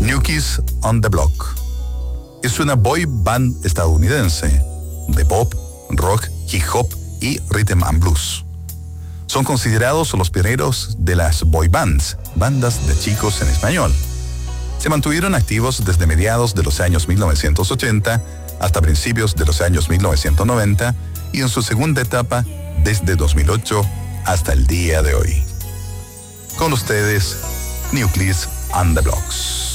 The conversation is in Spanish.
New Kids on the Block. Es una boy band estadounidense de pop, rock, hip hop y rhythm and blues. Son considerados los pioneros de las boy bands, bandas de chicos en español. Se mantuvieron activos desde mediados de los años 1980 hasta principios de los años 1990 y en su segunda etapa desde 2008 hasta el día de hoy. Con ustedes, New Kids on the Blocks.